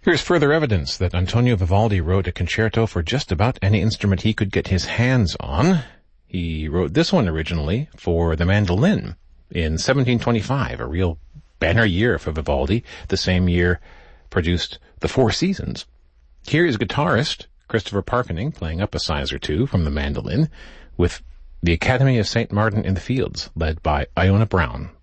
Here's further evidence that Antonio Vivaldi wrote a concerto for just about any instrument he could get his hands on. He wrote this one originally for the mandolin in 1725, a real banner year for Vivaldi. The same year produced The Four Seasons. Here is guitarist Christopher Parkening playing up a size or two from the mandolin with the Academy of St. Martin in the Fields, led by Iona Brown.